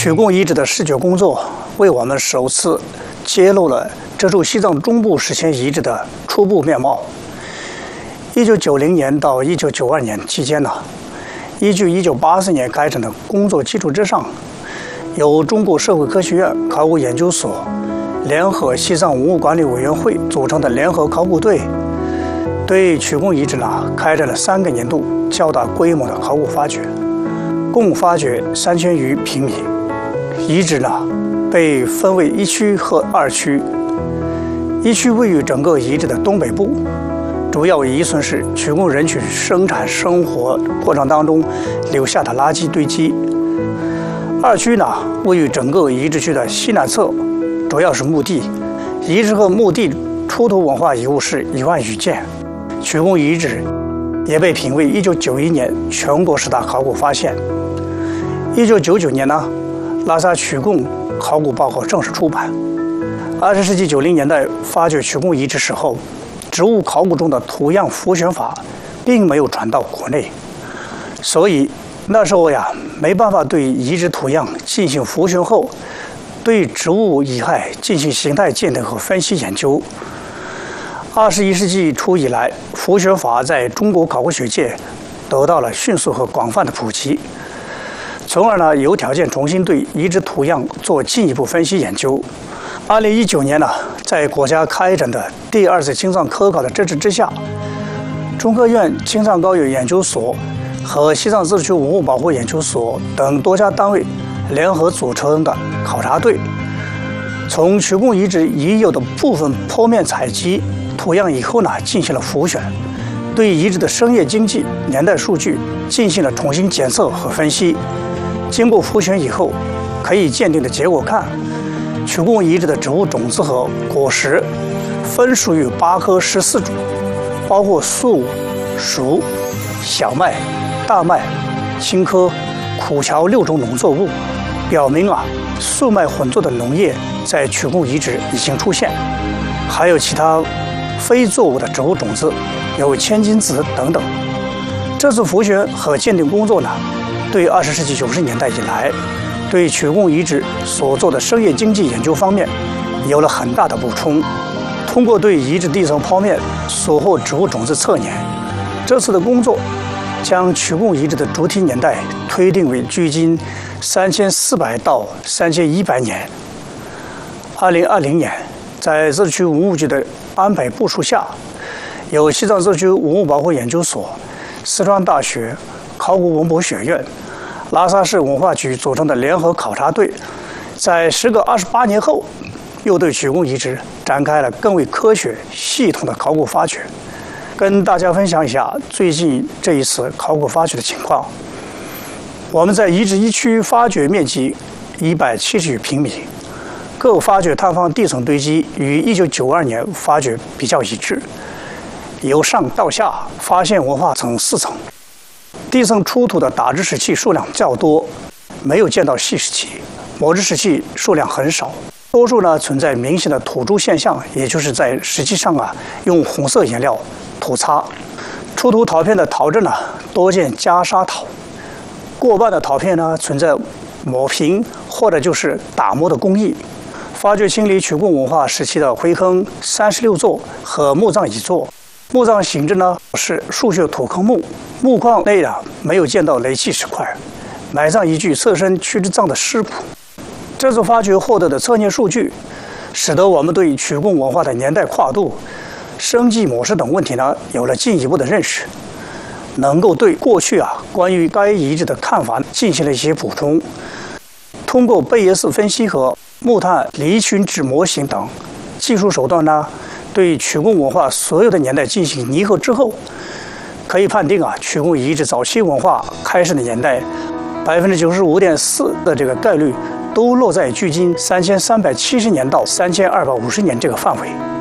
曲贡遗址的视觉工作为我们首次揭露了这处西藏中部史前遗址的初步面貌。1990年到1992年期间呢，依据1984年开展的工作基础之上，由中国社会科学院考古研究所联合西藏文物管理委员会组成的联合考古队，对曲贡遗址呢开展了3个年度较大规模的考古发掘，共发掘3000余平米。遗址呢被分为1区和2区。1区位于整个遗址的东北部，主要遗存是曲贡人群生产生活过程当中留下的垃圾堆积。2区呢位于整个遗址区的西南侧，主要是墓地。遗址和墓地出土文化遗物是1万余件。曲贡遗址也被评为1991年全国10大考古发现。1999年呢，拉萨曲贡考古报告正式出版。20世纪90年代发掘曲贡遗址时候，植物考古中的图样复选法并没有传到国内，所以那时候呀没办法对遗址图样进行复选后，对植物遗骸进行形态鉴定和分析研究。21世纪初以来，复选法在中国考古学界得到了迅速和广泛的普及，从而呢有条件重新对遗址图样做进一步分析研究。2019年呢，在国家开展的第2次青藏科考的支持之下，中科院青藏高原研究所和西藏自治区文物保护研究所等多家单位联合组成的考察队，从曲贡遗址已有的部分剖面采集图样以后呢，进行了复选，对遗址的生业经济年代数据进行了重新检测和分析。经过复选以后，可以鉴定的结果看，曲贡遗址的植物种子和果实分属于8科14种，包括粟、黍、小麦、大麦、青稞、苦荞6种农作物，表明粟麦混作的农业在曲贡遗址已经出现。还有其他非作物的植物种子，有千金子等等。这次复选和鉴定工作呢，对20世纪90年代以来对曲贡遗址所做的生业经济研究方面有了很大的补充。通过对遗址地层剖面所获植物种子测年，这次的工作将曲贡遗址的主体年代推定为距今3400到3100年。2020年，在自治区文物局的安排部署下，由西藏自治区文物保护研究所、四川大学考古文博学院、拉萨市文化局组成的联合考察队，在时隔28年后，又对曲贡遗址展开了更为科学系统的考古发掘。跟大家分享一下最近这一次考古发掘的情况。我们在遗址1区发掘面积170余平米，各发掘探方地层堆积与1992年发掘比较一致，由上到下发现文化层4层。地层出土的打制石器数量较多，没有见到细石器，磨制石器数量很少，多数呢存在明显的土著现象，也就是在石器上用红色颜料涂擦。出土陶片的陶质呢多见加砂陶，过半的陶片呢存在磨平或者就是打磨的工艺。发掘清理曲贡文化时期的灰坑36座和墓葬1座，墓葬形制呢是树穴土坑墓，墓框内没有见到雷器石块，埋葬一具侧身躯之葬的尸骨。这次发掘获得的测年数据，使得我们对曲贡文化的年代跨度、生计模式等问题呢有了进一步的认识，能够对过去关于该遗址的看法进行了一些补充。通过贝叶斯分析和木炭离群质模型等技术手段呢，对曲贡文化所有的年代进行拟合之后，可以判定曲贡遗址早期文化开始的年代95.4%的这个概率都落在距今3370年到3250年这个范围。